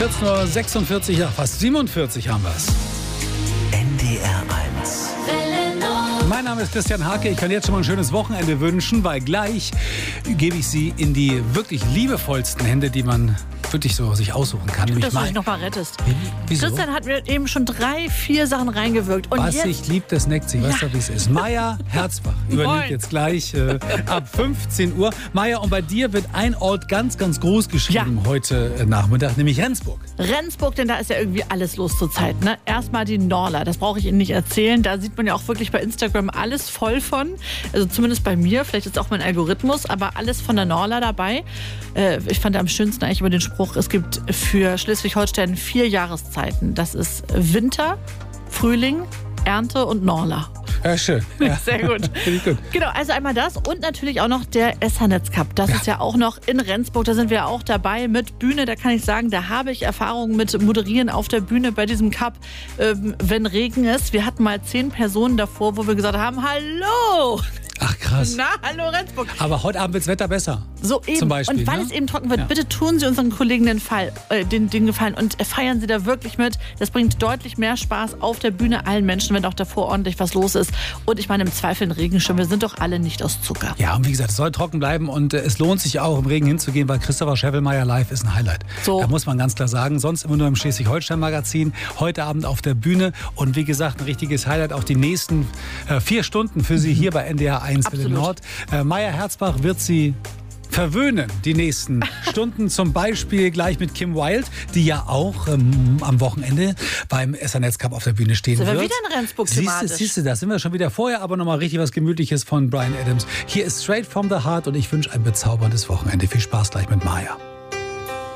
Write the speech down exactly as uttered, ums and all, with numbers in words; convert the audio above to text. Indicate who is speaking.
Speaker 1: vierzehn Uhr sechsundvierzig, ja fast siebenundvierzig haben wir es.
Speaker 2: N D R eins.
Speaker 1: Mein Name ist Christian Hake. Ich kann jetzt schon mal ein schönes Wochenende wünschen, weil gleich gebe ich Sie in die wirklich liebevollsten Hände, die man wirklich so sich aussuchen kann.
Speaker 3: Gut,
Speaker 1: Nämlich
Speaker 3: dass du
Speaker 1: mein-
Speaker 3: dich noch mal rettest.
Speaker 1: Wie- Wieso?
Speaker 3: Christian hat mir eben schon drei, vier Sachen reingewirkt. Und
Speaker 1: Was
Speaker 3: jetzt
Speaker 1: sich liebt, das neckt sich. Weißt du, wie es ist? Maja Herzbach übernimmt
Speaker 3: Moin.
Speaker 1: jetzt gleich äh, ab fünfzehn Uhr. Maja, und bei dir wird ein Ort ganz, ganz groß geschrieben
Speaker 3: Ja.
Speaker 1: heute äh, Nachmittag, nämlich Rendsburg.
Speaker 3: Rendsburg, denn da ist ja irgendwie alles los zurzeit. Ne? Erstmal die Norla, das brauche ich Ihnen nicht erzählen. Da sieht man ja auch wirklich bei Instagram alles voll von. Also zumindest bei mir, vielleicht ist auch mein Algorithmus, aber alles von der Norla dabei. Äh, ich fand am schönsten eigentlich über den Spruch, es gibt für Schleswig-Holstein vier Jahreszeiten. Das ist Winter, Frühling, Ernte und Norla.
Speaker 1: Ja, schön. Ja.
Speaker 3: Sehr gut.
Speaker 1: Finde ich gut.
Speaker 3: Genau, also einmal das und natürlich auch noch der S H-Netz Cup. Das
Speaker 1: Ja.
Speaker 3: ist ja auch noch in Rendsburg, da sind wir auch dabei mit Bühne. Da kann ich sagen, da habe ich Erfahrung mit Moderieren auf der Bühne bei diesem Cup, ähm, wenn Regen ist. Wir hatten mal zehn Personen davor, wo wir gesagt haben, hallo,
Speaker 1: Ach, krass.
Speaker 3: na, hallo Rendsburg.
Speaker 1: Aber heute Abend wird das Wetter besser.
Speaker 3: So eben.
Speaker 1: Zum Beispiel,
Speaker 3: und weil
Speaker 1: ne?
Speaker 3: es eben trocken wird,
Speaker 1: Ja.
Speaker 3: bitte tun Sie unseren Kollegen den, Fall, äh, den, den Gefallen und äh, feiern Sie da wirklich mit. Das bringt deutlich mehr Spaß auf der Bühne allen Menschen, wenn auch davor ordentlich was los ist. Und ich meine, im Zweifel ein Regenschirm. Wir sind doch alle nicht aus Zucker.
Speaker 1: Ja, und wie gesagt, es soll trocken bleiben und äh, es lohnt sich auch, im Regen hinzugehen, weil Christopher Scheffelmeier live ist ein Highlight.
Speaker 3: So.
Speaker 1: Da muss man ganz klar sagen. Sonst immer nur im Schleswig-Holstein-Magazin. Heute Abend auf der Bühne und wie gesagt, ein richtiges Highlight. Auch die nächsten äh, vier Stunden für Sie hier bei N D R eins Welle
Speaker 3: Absolut.
Speaker 1: Nord. Äh, Maja Herzbach wird Sie verwöhnen die nächsten Stunden, zum Beispiel gleich mit Kim Wilde, die ja auch ähm, am Wochenende beim S H-Netz Cup auf der Bühne stehen
Speaker 3: Sind wir
Speaker 1: wird.
Speaker 3: wieder in Rendsburg
Speaker 1: Siehst du,
Speaker 3: thematisch?
Speaker 1: siehst du, da sind wir schon wieder vorher, aber nochmal richtig was Gemütliches von Brian Adams. Hier ist Straight from the Heart und ich wünsche ein bezauberndes Wochenende. Viel Spaß gleich mit Maja.